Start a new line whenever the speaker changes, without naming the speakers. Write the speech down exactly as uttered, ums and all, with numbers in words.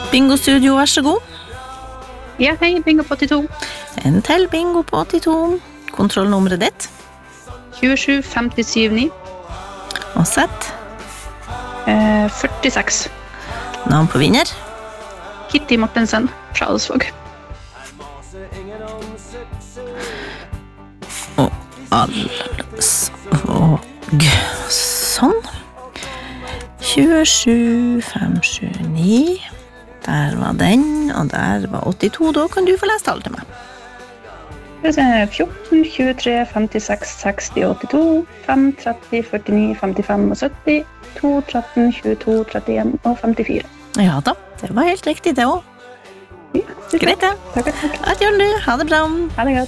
Bingo Studio, vær så god.
Ja, hei, bingo på åttito.
En til bingo på åttito. Kontrollnummeret ditt.
tjuesju femtisju ni.
Og sett.
Eh, førtiseks.
Navn på vinner.
Kitty Mortensen fra Alsvåg.
Og Alsvåg. Sånn. tjuesju femtisju-ni. Der var den, og der var åttito. Da kan du få lese tallet til meg.
fjorten, tjuetre, femtiseks, seksti, åttito, fem, tretti, førtini, femtifem og sytti, to, tretten, tjueto, trettien og femtifire.
Ja da, det var helt riktig det også.
Ja,
Greit det.
Takk, takk.
At gjør du. Ha det bra.
Ha det godt.